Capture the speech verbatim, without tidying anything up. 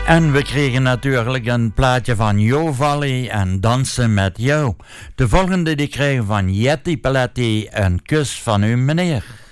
En we kregen natuurlijk een plaatje van Jo Valley en Dansen met jou. De volgende die kregen van Jetty Paletti, Een kus van u meneer.